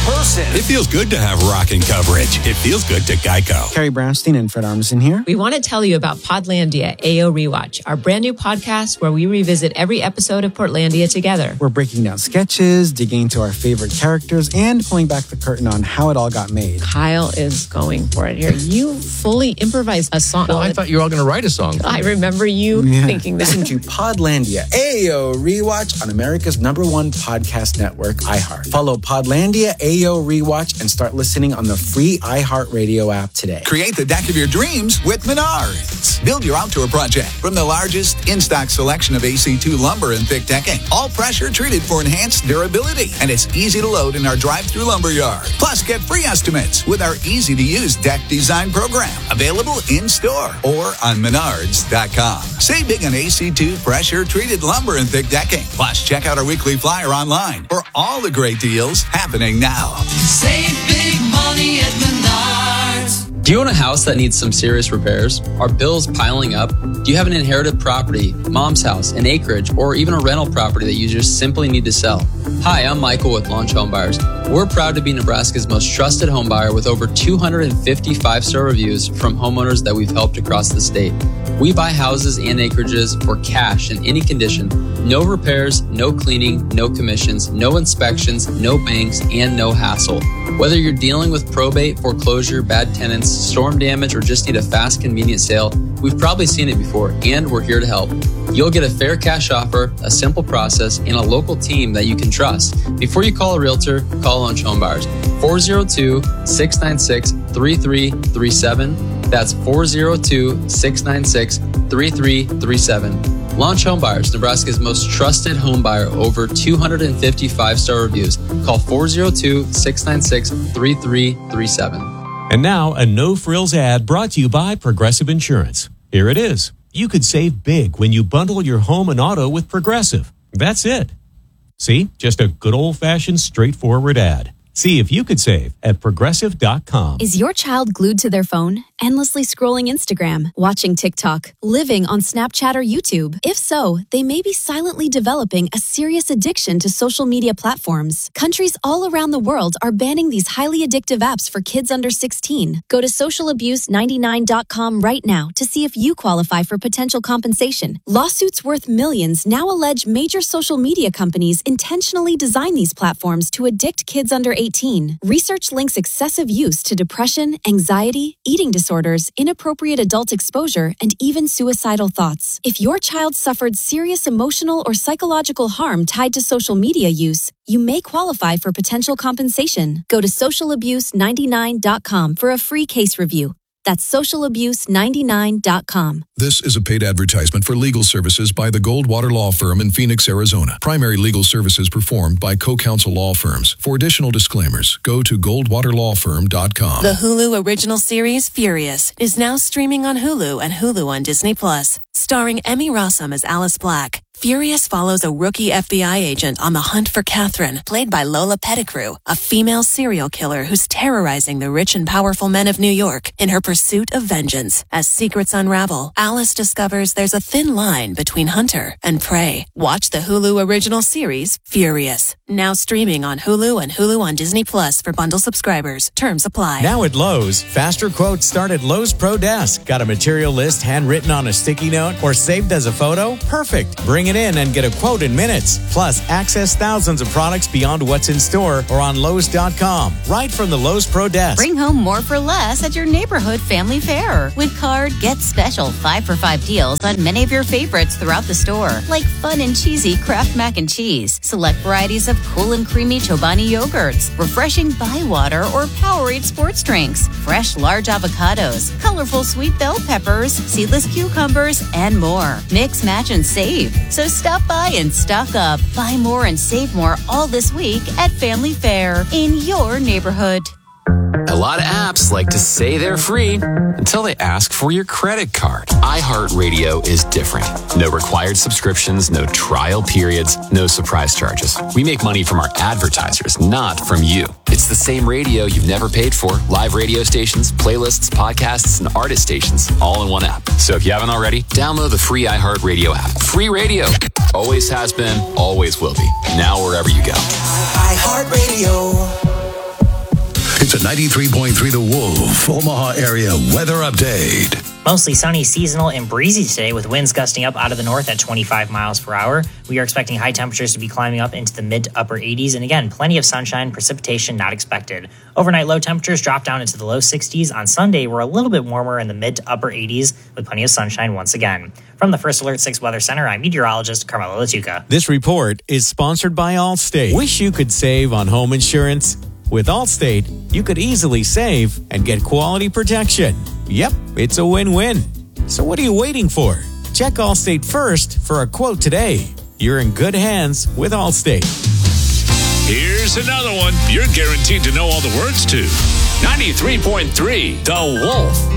person. It feels good to have rockin' coverage. It feels good to Geico. Carrie Brownstein and Fred Armisen here. We want to tell you about Podlandia AO Rewatch, our brand new podcast where we revisit every episode of Portlandia together. We're breaking down sketches, digging into our favorite characters, and pulling back the curtain on how it all got made. Kyle is going for it here. You fully improvised a song. Well, I thought you were all going to write a song. I remember you thinking that. Listen to Podlandia AO Rewatch on America's #1 podcast network, iHeart. Follow Podlandia AO Rewatch and start listening on the free iHeartRadio app today. Create the deck of your dreams with Menards. Build your outdoor project from the largest in-stock selection of AC2 lumber and thick decking. All pressure treated for enhanced durability. And it's easy to load in our drive-through lumber yard. Plus, get free estimates with our easy-to-use deck design program. Available in-store or on Menards.com. Save big on AC2 pressure treated lumber and thick decking. Plus, check out our weekly flyer online for all the great deals happening now. Save big money at Menards. Do you own a house that needs some serious repairs? Are bills piling up? Do you have an inherited property, mom's house, an acreage, or even a rental property that you just simply need to sell? Hi, I'm Michael with Launch Home Buyers. We're proud to be Nebraska's most trusted home buyer with over 250 five-star reviews from homeowners that we've helped across the state. We buy houses and acreages for cash in any condition. No repairs, no cleaning, no commissions, no inspections, no banks, and no hassle. Whether you're dealing with probate, foreclosure, bad tenants, storm damage, or just need a fast, convenient sale, we've probably seen it before, and we're here to help. You'll get a fair cash offer, a simple process, and a local team that you can trust. Before you call a realtor, call Launch Home Buyers. 402-696-3337. That's 402-696-3337. Launch Home Buyers, Nebraska's most trusted home buyer, over 250 five-star reviews. Call 402-696-3337. And now, a no-frills ad brought to you by Progressive Insurance. Here it is. You could save big when you bundle your home and auto with Progressive. That's it. See? Just a good old-fashioned, straightforward ad. See if you could save at Progressive.com. Is your child glued to their phone, endlessly scrolling Instagram, watching TikTok, living on Snapchat or YouTube? If so, they may be silently developing a serious addiction to social media platforms. Countries all around the world are banning these highly addictive apps for kids under 16. Go to socialabuse99.com right now to see if you qualify for potential compensation. Lawsuits worth millions now allege major social media companies intentionally design these platforms to addict kids under 18. Research links excessive use to depression, anxiety, eating disorders, inappropriate adult exposure, and even suicidal thoughts. If your child suffered serious emotional or psychological harm tied to social media use, you may qualify for potential compensation. Go to socialabuse99.com for a free case review. That's socialabuse99.com. This is a paid advertisement for legal services by the Goldwater Law Firm in Phoenix, Arizona. Primary legal services performed by co-counsel law firms. For additional disclaimers, go to goldwaterlawfirm.com. The Hulu original series Furious is now streaming on Hulu and Hulu on Disney+. Starring Emmy Rossum as Alice Black. Furious follows a rookie FBI agent on the hunt for Catherine, played by Lola Pettigrew, a female serial killer who's terrorizing the rich and powerful men of New York in her pursuit of vengeance. As secrets unravel, Alice discovers there's a thin line between hunter and prey. Watch the Hulu original series, Furious. Now streaming on Hulu and Hulu on Disney Plus for bundle subscribers. Terms apply. Now at Lowe's, faster quotes start at Lowe's Pro Desk. Got a material list handwritten on a sticky note or saved as a photo? Perfect. Bring it in and get a quote in minutes. Plus, access thousands of products beyond what's in store or on Lowe's.com. Right from the Lowe's Pro Desk. Bring home more for less at your neighborhood family fair. With Card, get special 5-for-5 deals on many of your favorites throughout the store, like fun and cheesy Kraft Mac and Cheese, select varieties of cool and creamy Chobani yogurts, refreshing Bywater or Powerade sports drinks, fresh large avocados, colorful sweet bell peppers, seedless cucumbers, and more. Mix, match, and save. So stop by and stock up. Buy more and save more all this week at Family Fair in your neighborhood. A lot of apps like to say they're free until they ask for your credit card. iHeartRadio is different. No required subscriptions, no trial periods, no surprise charges. We make money from our advertisers, not from you. It's the same radio you've never paid for. Live radio stations, playlists, podcasts, and artist stations all in one app. So if you haven't already, download the free iHeartRadio app. Free radio. Always has been, always will be. Now wherever you go. iHeartRadio. 93.3 The Wolf, Omaha area weather update. Mostly sunny, seasonal, and breezy today with winds gusting up out of the north at 25 miles per hour. We are expecting high temperatures to be climbing up into the mid to upper 80s. And again, plenty of sunshine, precipitation not expected. Overnight low temperatures drop down into the low 60s. On Sunday, we're a little bit warmer in the mid to upper 80s with plenty of sunshine once again. From the First Alert 6 Weather Center, I'm meteorologist Carmela Latuca. This report is sponsored by Allstate. Wish you could save on home insurance? With Allstate, you could easily save and get quality protection. Yep, it's a win-win. So what are you waiting for? Check Allstate first for a quote today. You're in good hands with Allstate. Here's another one you're guaranteed to know all the words to. 93.3 The Wolf.